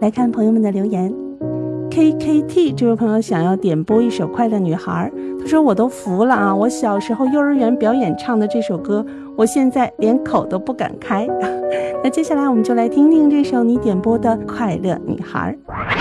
来看朋友们的留言。KKT 这位朋友想要点播一首《快乐女孩》，他说我都服了啊，我小时候幼儿园表演唱的这首歌，我现在连口都不敢开。那接下来我们就来听听这首你点播的《快乐女孩》。